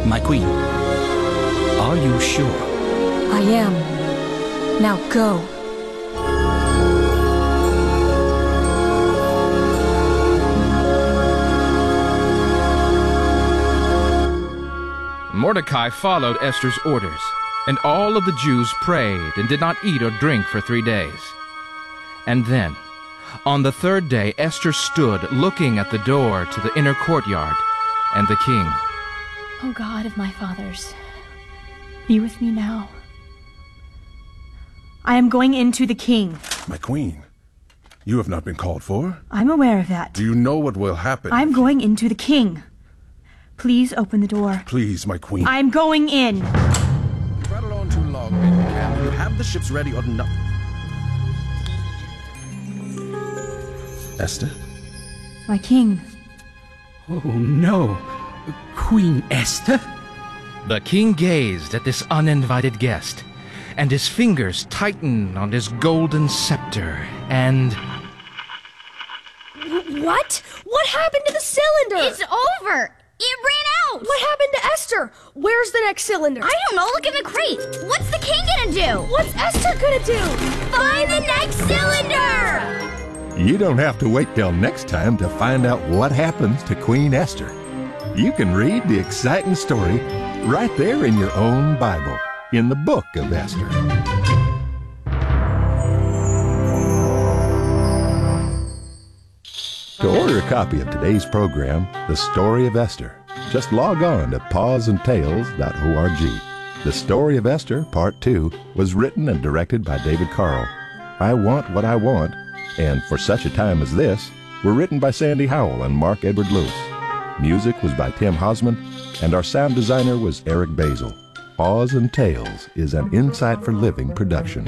My queen, are you sure? I am. Now go. Mordecai followed Esther's orders, and all of the Jews prayed and did not eat or drink for 3 days. And then, on the third day, Esther stood looking at the door to the inner courtyard, and the king. O God of my fathers, be with me now. I am going in to the king. My queen, you have not been called for? I'm aware of that. Do you know what will happen? I'm going into the king. Please open the door. Please, my queen. I'm going in. You've rattled on too long, men. Can you have the ships ready or not? Esther? My king. Oh, no. Queen Esther? The king gazed at this uninvited guest, and his fingers tightened on his golden scepter, and... What? What happened to the cylinder? It's over! It ran out! What happened to Esther? Where's the next cylinder? I don't know, look in the crate! What's the king gonna do? What's Esther gonna do? Find the next cylinder! You don't have to wait till next time to find out what happens to Queen Esther. You can read the exciting story right there in your own Bible, in the book of Esther. To order a copy of today's program, The Story of Esther, just log on to pawsandtails.org. The Story of Esther, Part 2, was written and directed by David Carl. I Want What I Want and For Such a Time as This were written by Sandy Howell and Mark Edward Lewis. Music was by Tim Hosman, and our sound designer was Eric Basil. Paws and Tales is an Insight for Living production.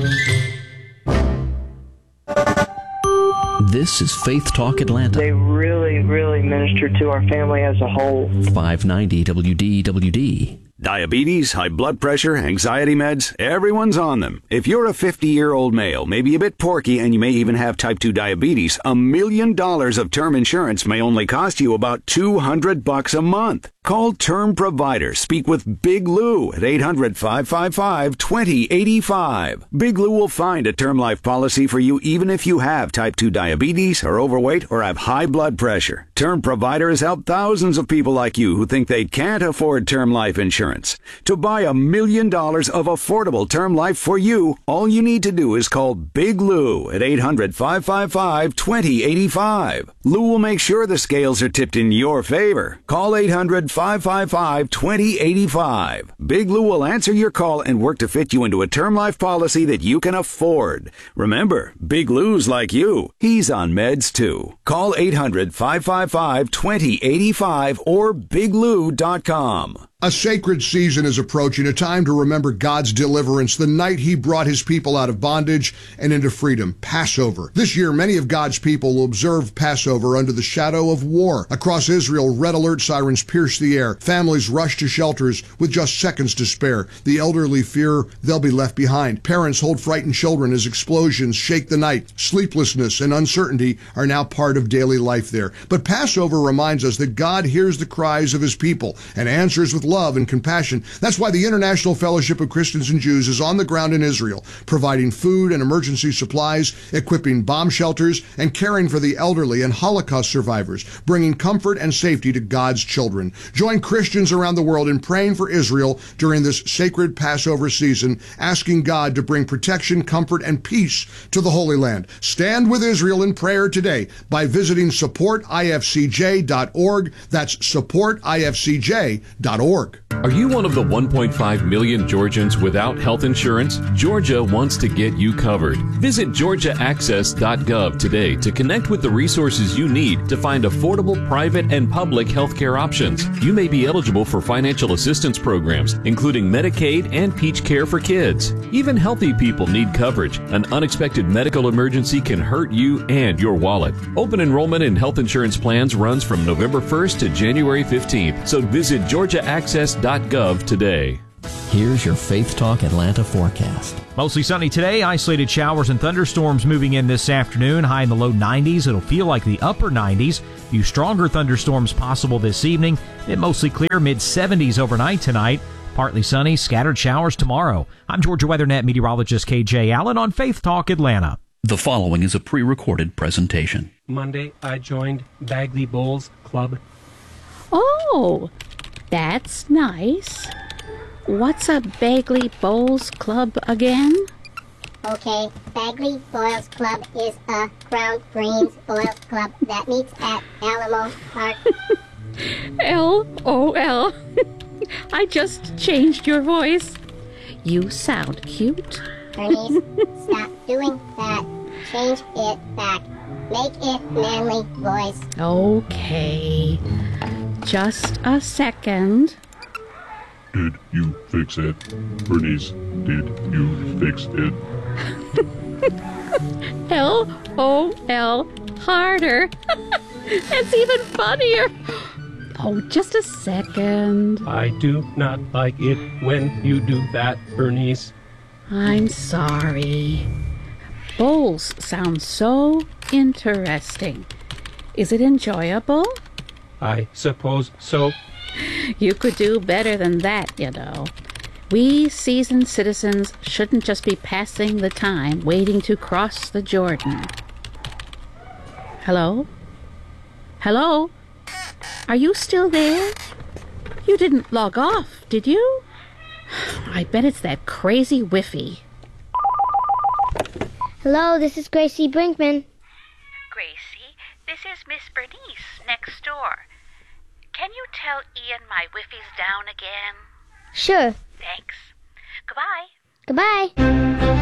This is Faith Talk Atlanta. They really minister to our family as a whole. 590 WDWD. Diabetes, high blood pressure, anxiety meds, everyone's on them. If you're a 50-year-old male, maybe a bit porky, and you may even have type 2 diabetes, $1 million of term insurance may only cost you about $200 a month. Call Term Provider. Speak with Big Lou at 800-555-2085. Big Lou will find a term life policy for you even if you have type 2 diabetes, are overweight, or have high blood pressure. Term Provider has helped thousands of people like you who think they can't afford term life insurance. To buy $1 million of affordable term life for you, all you need to do is call Big Lou at 800-555-2085. Lou will make sure the scales are tipped in your favor. Call 800-555-2085. Big Lou will answer your call and work to fit you into a term life policy that you can afford. Remember, Big Lou's like you. He's on meds too. Call 800-555-2085 or biglou.com. A sacred season is approaching, a time to remember God's deliverance, the night He brought His people out of bondage and into freedom, Passover. This year, many of God's people will observe Passover under the shadow of war. Across Israel, red alert sirens pierce the air. Families rush to shelters with just seconds to spare. The elderly fear they'll be left behind. Parents hold frightened children as explosions shake the night. Sleeplessness and uncertainty are now part of daily life there. But Passover reminds us that God hears the cries of His people and answers with love and compassion. That's why the International Fellowship of Christians and Jews is on the ground in Israel, providing food and emergency supplies, equipping bomb shelters, and caring for the elderly and Holocaust survivors, bringing comfort and safety to God's children. Join Christians around the world in praying for Israel during this sacred Passover season, asking God to bring protection, comfort, and peace to the Holy Land. Stand with Israel in prayer today by visiting supportifcj.org. That's supportifcj.org. Are you one of the 1.5 million Georgians without health insurance? Georgia wants to get you covered. Visit georgiaaccess.gov today to connect with the resources you need to find affordable private and public health care options. You may be eligible for financial assistance programs, including Medicaid and Peach Care for Kids. Even healthy people need coverage. An unexpected medical emergency can hurt you and your wallet. Open enrollment in health insurance plans runs from November 1st to January 15th, so visit georgiaaccess.gov today. Here's your Faith Talk Atlanta forecast. Mostly sunny today, isolated showers and thunderstorms moving in this afternoon, high in the low 90s. It'll feel like the upper 90s. Few stronger thunderstorms possible this evening. It mostly clear, mid-70s overnight tonight. Partly sunny, scattered showers tomorrow. I'm Georgia WeatherNet meteorologist KJ Allen on Faith Talk Atlanta. The following is a pre-recorded presentation. Monday, I joined Bagley Bowls Club. Oh, that's nice. What's a Bagley Bowls Club again? Okay, Bagley Bowls Club is a ground greens bowls club that meets at Alamo Park. LOL. I just changed your voice. You sound cute. Bernice, stop doing that. Change it back. Make it manly voice. Okay. Just a second. Did you fix it? Bernice, did you fix it? LOL. Harder. That's even funnier. Oh, just a second. I do not like it when you do that, Bernice. I'm sorry. Bowls sound so interesting. Is it enjoyable? I suppose so. You could do better than that, you know. We seasoned citizens shouldn't just be passing the time waiting to cross the Jordan. Hello? Hello? Are you still there? You didn't log off, did you? I bet it's that crazy Wi-Fi. Hello, this is Gracie Brinkman. Gracie, this is Miss Bernice next door. Can you tell Ian my Wi-Fi's down again? Sure. Thanks. Goodbye. Goodbye.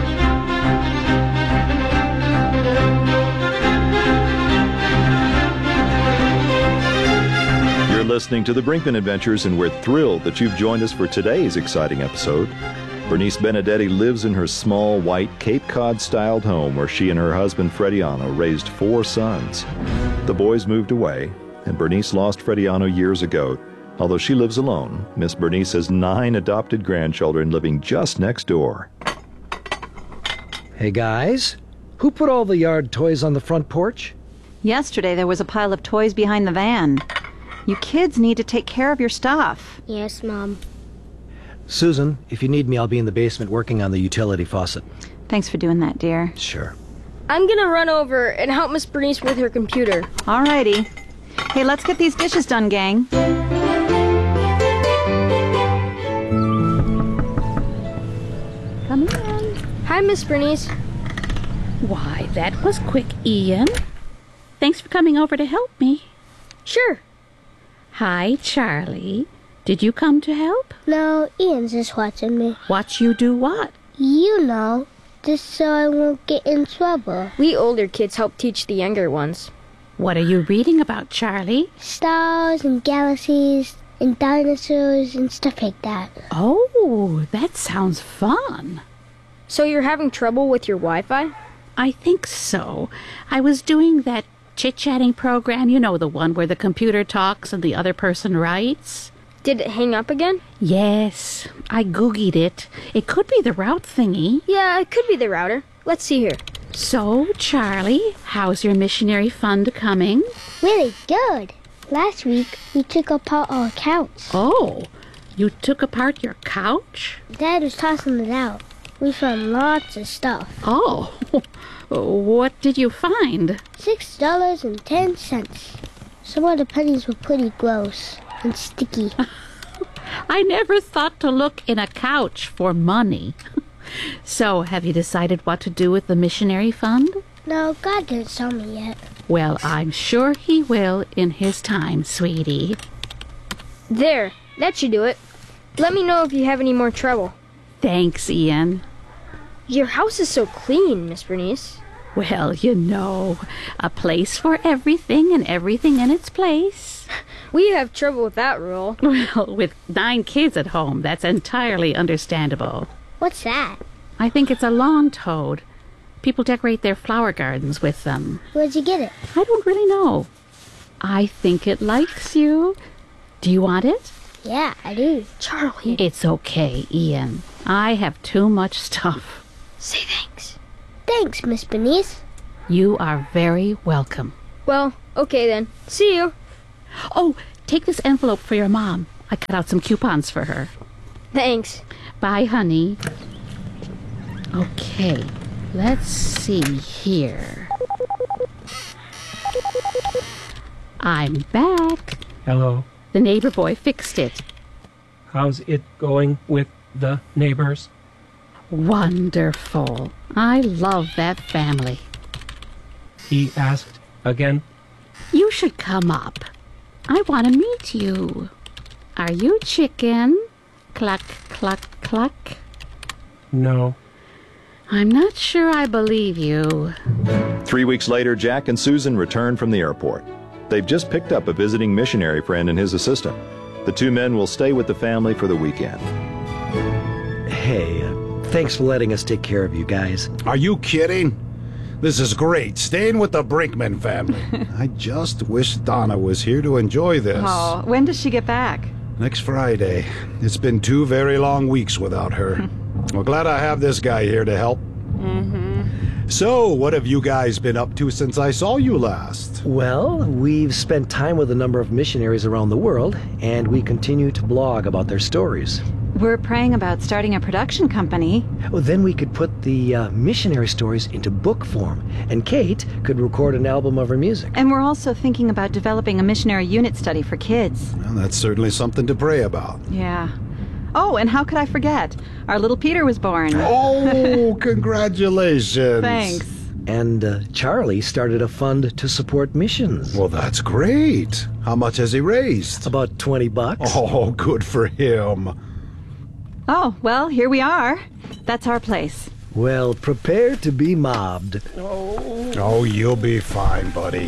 You're listening to the Brinkman Adventures, and we're thrilled that you've joined us for today's exciting episode. Bernice Benedetti lives in her small, white, Cape Cod-styled home where she and her husband, Frediano, raised 4 sons. The boys moved away, and Bernice lost Frediano years ago. Although she lives alone, Miss Bernice has 9 adopted grandchildren living just next door. Hey, guys. Who put all the yard toys on the front porch? Yesterday there was a pile of toys behind the van. You kids need to take care of your stuff. Yes, Mom. Susan, if you need me, I'll be in the basement working on the utility faucet. Thanks for doing that, dear. Sure. I'm gonna run over and help Miss Bernice with her computer. Alrighty. Hey, let's get these dishes done, gang. Come in. Hi, Miss Bernice. Why, that was quick, Ian. Thanks for coming over to help me. Sure. Hi, Charlie. Did you come to help? No, Ian's just watching me. Watch you do what? You know, just so I won't get in trouble. We older kids help teach the younger ones. What are you reading about, Charlie? Stars and galaxies and dinosaurs and stuff like that. Oh, that sounds fun. So you're having trouble with your Wi-Fi? I think so. I was doing that chit-chatting program, you know, the one where the computer talks and the other person writes. Did it hang up again? Yes, I Googled it. It could be the route thingy. Yeah, it could be the router. Let's see here. So, Charlie, how's your missionary fund coming? Really good. Last week, we took apart our couch. Oh, you took apart your couch? Dad was tossing it out. We found lots of stuff. Oh, what did you find? $6.10. Some of the pennies were pretty gross and sticky. I never thought to look in a couch for money. So, have you decided what to do with the missionary fund? No, God didn't tell me yet. Well, I'm sure he will in his time, sweetie. There, that should do it. Let me know if you have any more trouble. Thanks, Ian. Your house is so clean, Miss Bernice. Well, you know, a place for everything and everything in its place. We have trouble with that rule. Well, with 9 kids at home, that's entirely understandable. What's that? I think it's a lawn toad. People decorate their flower gardens with them. Where'd you get it? I don't really know. I think it likes you. Do you want it? Yeah, I do. Charlie. It's okay, Ian. I have too much stuff. Say thanks. Thanks, Miss Bernice. You are very welcome. Well, okay then. See you. Oh, take this envelope for your mom. I cut out some coupons for her. Thanks. Bye, honey. Okay, let's see here. I'm back. Hello. The neighbor boy fixed it. How's it going with the neighbors? Wonderful. I love that family. He asked again. You should come up. I want to meet you. Are you chicken? Cluck, cluck, cluck. No. I'm not sure I believe you. 3 weeks later, Jack and Susan return from the airport. They've just picked up a visiting missionary friend and his assistant. The two men will stay with the family for the weekend. Hey, thanks for letting us take care of you guys. Are you kidding? This is great, staying with the Brinkman family. I just wish Donna was here to enjoy this. Oh, when does she get back? Next Friday. It's been 2 very long weeks without her. Well, glad I have this guy here to help. So, what have you guys been up to since I saw you last? Well, we've spent time with a number of missionaries around the world, and we continue to blog about their stories. We're praying about starting a production company. Well, then we could put the missionary stories into book form, and Kate could record an album of her music. And we're also thinking about developing a missionary unit study for kids. Well, that's certainly something to pray about. Yeah. Oh, and how could I forget? Our little Peter was born. Oh, congratulations. Thanks. And Charlie started a fund to support missions. Well, that's great. How much has he raised? About $20. Oh, good for him. Oh, well, here we are. That's our place. Well, prepare to be mobbed. Oh, you'll be fine, buddy.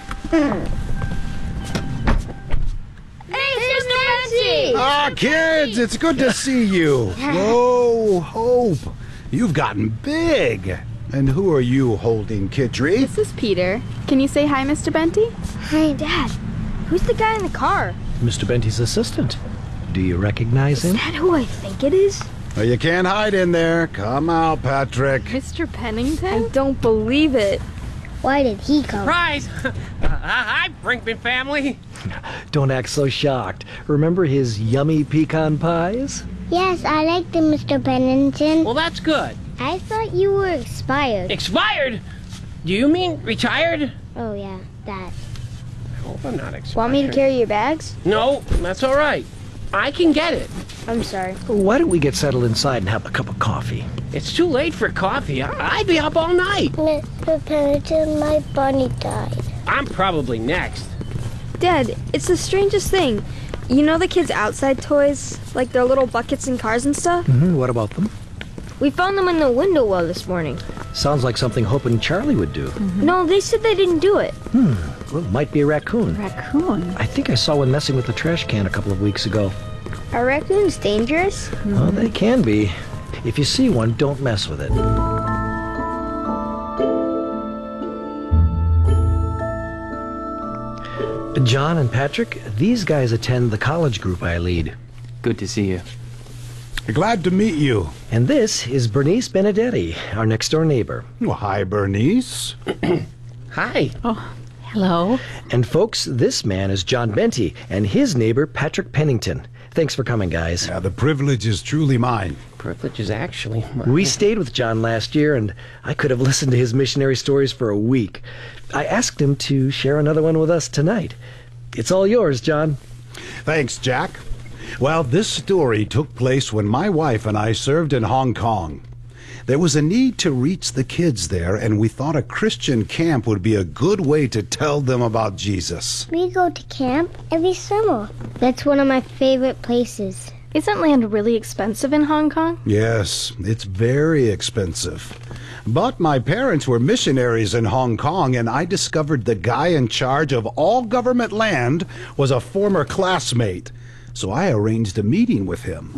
Ah, kids, it's good to see you. Whoa, Hope, you've gotten big. And who are you holding, Kidri? This is Peter. Can you say hi, Mr. Benty? Hi, Dad. Who's the guy in the car? Mr. Benty's assistant. Do you recognize him? Is that who I think it is? Well, you can't hide in there. Come out, Patrick. Mr. Pennington? I don't believe it. Why did he come? Surprise! Hi, Brinkman family. Don't act so shocked. Remember his yummy pecan pies? Yes, I like them, Mr. Pennington. Well, that's good. I thought you were expired. Expired? Do you mean retired? Oh, yeah, that. I hope I'm not expired. Want me to carry your bags? No, that's all right. I can get it. I'm sorry. Why don't we get settled inside and have a cup of coffee? It's too late for coffee. I'd be up all night. Mr. Pennington, my bunny died. I'm probably next. Dad, it's the strangest thing. You know the kids' outside toys? Like their little buckets and cars and stuff? What about them? We found them in the window well this morning. Sounds like something Hope and Charlie would do. No, they said they didn't do it. Well, it might be a raccoon. Raccoon? I think I saw one messing with the trash can a couple of weeks ago. Are raccoons dangerous? Well, they can be. If you see one, don't mess with it. John and Patrick, these guys attend the college group I lead. Good to see you. Glad to meet you. And this is Bernice Benedetti, our next-door neighbor. Well, hi, Bernice. Hi. Oh, hello. And folks, this man is John Benty, and his neighbor, Patrick Pennington. Thanks for coming, guys. Yeah, the privilege is truly mine. Privilege is actually mine. We stayed with John last year, and I could have listened to his missionary stories for a week. I asked him to share another one with us tonight. It's all yours, John. Thanks, Jack. Well, this story took place when my wife and I served in Hong Kong. There was a need to reach the kids there, and we thought a Christian camp would be a good way to tell them about Jesus. We go to camp every summer. That's one of my favorite places. Isn't land really expensive in Hong Kong? Yes, it's very expensive. But my parents were missionaries in Hong Kong, and I discovered the guy in charge of all government land was a former classmate. So I arranged a meeting with him.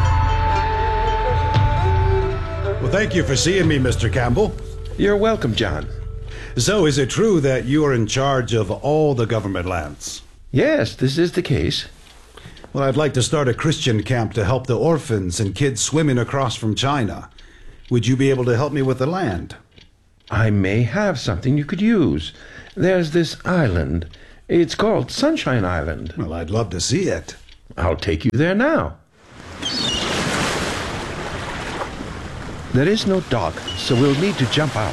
Well, thank you for seeing me, Mr. Campbell. You're welcome, John. So is it true that you are in charge of all the government lands? Yes, this is the case. Well, I'd like to start a Christian camp to help the orphans and kids swimming across from China. Would you be able to help me with the land? I may have something you could use. There's this island. It's called Sunshine Island. Well, I'd love to see it. I'll take you there now. There is no dock, so we'll need to jump out.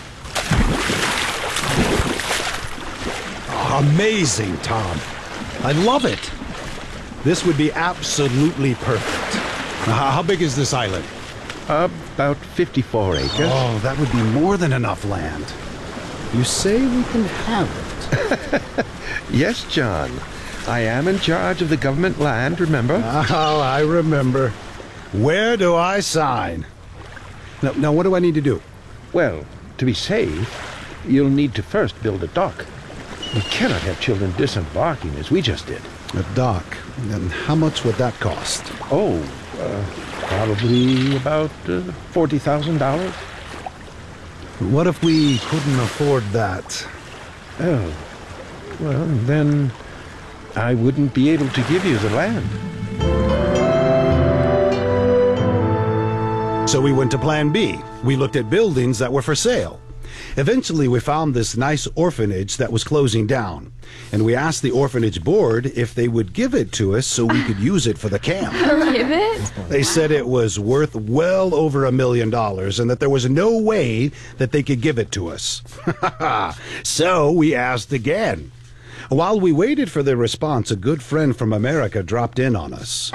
Amazing, Tom. I love it. This would be absolutely perfect. Now, how big is this island? About 54 acres. Oh, that would be more than enough land. You say we can have it? Yes, John. I am in charge of the government land, remember? Oh, I remember. Where do I sign? Now, what do I need to do? Well, to be safe, you'll need to first build a dock. We cannot have children disembarking as we just did. A dock? And how much would that cost? Oh, probably about $40,000. What if we couldn't afford that? Oh, well, then I wouldn't be able to give you the land. So we went to Plan B. We looked at buildings that were for sale. Eventually, we found this nice orphanage that was closing down, and we asked the orphanage board if they would give it to us so we could use it for the camp. Give it? They said it was worth well over $1 million and that there was no way that they could give it to us. So we asked again. While we waited for their response, a good friend from America dropped in on us.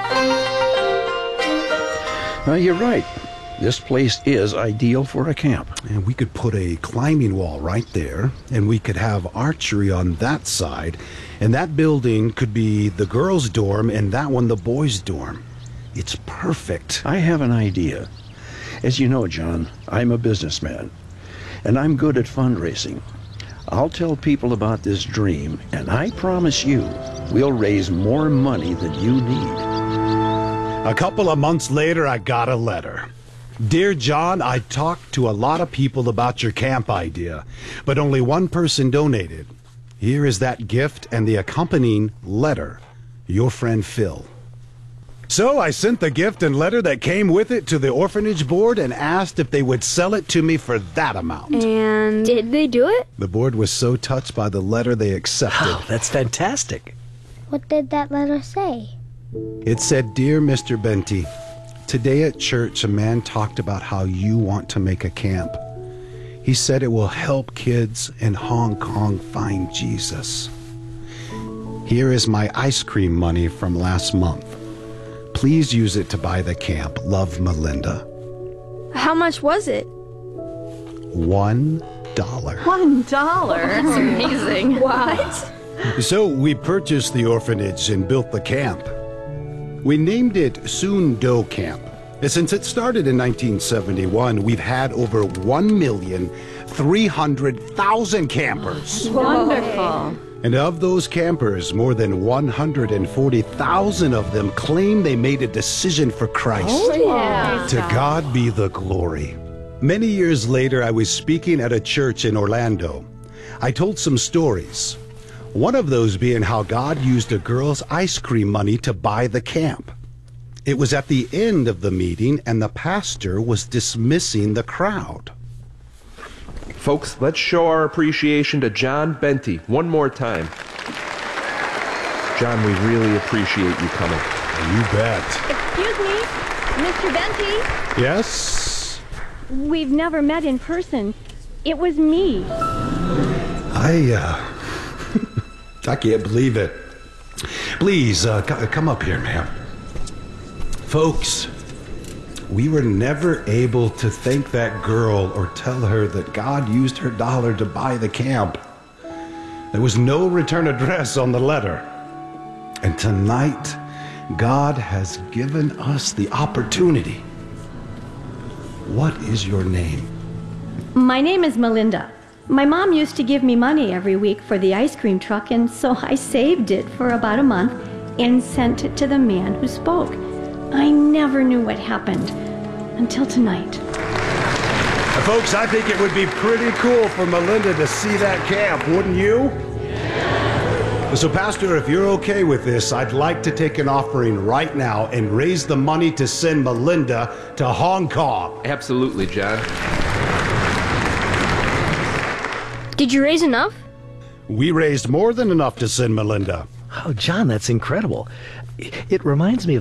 You're right. This place is ideal for a camp. And we could put a climbing wall right there, and we could have archery on that side, and that building could be the girls' dorm and that one the boys' dorm. It's perfect. I have an idea. As you know, John, I'm a businessman, and I'm good at fundraising. I'll tell people about this dream, and I promise you, we'll raise more money than you need. A couple of months later, I got a letter. Dear John, I talked to a lot of people about your camp idea, but only one person donated. Here is that gift and the accompanying letter. Your friend Phil. So I sent the gift and letter that came with it to the orphanage board and asked if they would sell it to me for that amount. And did they do it? The board was so touched by the letter they accepted. Oh, that's fantastic. What did that letter say? It said, Dear Mr. Benty, today at church a man talked about how you want to make a camp. He said it will help kids in Hong Kong find Jesus. Here is my ice cream money from last month. Please use it to buy the camp. Love, Melinda. How much was it? $1. $1? That's amazing. What? So we purchased the orphanage and built the camp. We named it Soon Do Camp. And since it started in 1971, we've had over 1,300,000 campers. Wonderful. And of those campers, more than 140,000 of them claim they made a decision for Christ. Oh, yeah. To God be the glory. Many years later, I was speaking at a church in Orlando. I told some stories. One of those being how God used a girl's ice cream money to buy the camp. It was at the end of the meeting, and the pastor was dismissing the crowd. Folks, let's show our appreciation to John Benty one more time. John, we really appreciate you coming. You bet. Excuse me, Mr. Benty? Yes? We've never met in person. It was me. I can't believe it. Please, come up here, ma'am. Folks, we were never able to thank that girl or tell her that God used her dollar to buy the camp. There was no return address on the letter. And tonight, God has given us the opportunity. What is your name? My name is Melinda. My mom used to give me money every week for the ice cream truck, and so I saved it for about a month and sent it to the man who spoke. I never knew what happened until tonight. Folks, I think it would be pretty cool for Melinda to see that camp, wouldn't you? So, Pastor, if you're okay with this, I'd like to take an offering right now and raise the money to send Melinda to Hong Kong. Absolutely, John. Did you raise enough? We raised more than enough to send Melinda. Oh, John, that's incredible. It reminds me of